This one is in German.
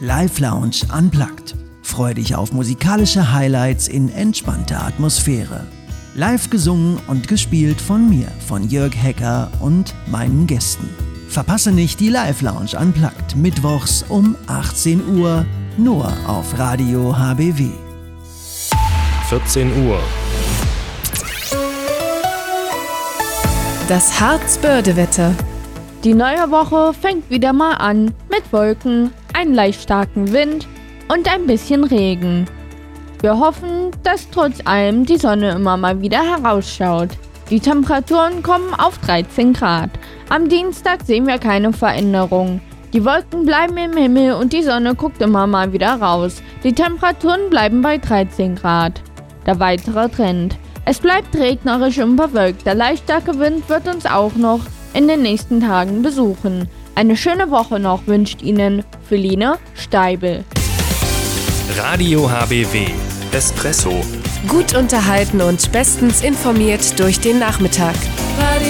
Live Lounge Unplugged. Freu dich auf musikalische Highlights in entspannter Atmosphäre. Live gesungen und gespielt von mir, von Jörg Hecker und meinen Gästen. Verpasse nicht die Live Lounge Unplugged mittwochs um 18 Uhr, nur auf Radio HBW. 14 Uhr. Das Harzbörde-Wetter. Die neue Woche fängt wieder mal an mit Wolken, einem leicht starken Wind und ein bisschen Regen. Wir hoffen, dass trotz allem die Sonne immer mal wieder herausschaut. Die Temperaturen kommen auf 13 Grad. Am Dienstag sehen wir keine Veränderung. Die Wolken bleiben im Himmel und die Sonne guckt immer mal wieder raus. Die Temperaturen bleiben bei 13 Grad. Der weitere Trend. Es bleibt regnerisch und bewölkt. Der leicht starke Wind wird uns auch noch in den nächsten Tagen besuchen. Eine schöne Woche noch wünscht Ihnen Feline Steibel. Radio HBW. Espresso. Gut unterhalten und bestens informiert durch den Nachmittag. Radio